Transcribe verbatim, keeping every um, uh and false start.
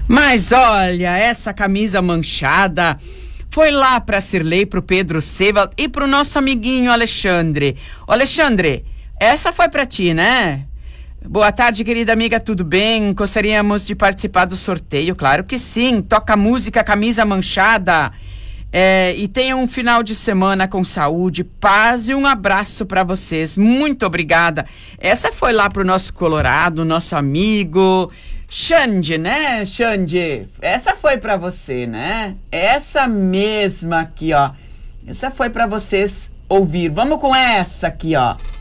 Mas olha, essa camisa manchada foi lá pra Cirlei, pro Pedro Sebald e pro nosso amiguinho Alexandre. Ô Alexandre, essa foi pra ti, né? Boa tarde, querida amiga, tudo bem? Gostaríamos de participar do sorteio, claro que sim. Toca música, camisa manchada. É, e tenha um final de semana com saúde, paz e um abraço para vocês. Muito obrigada. Essa foi lá pro nosso Colorado, nosso amigo Xande, né, Xande? Essa foi para você, né? Essa mesma aqui, ó. Essa foi para vocês ouvir. Vamos com essa aqui, ó.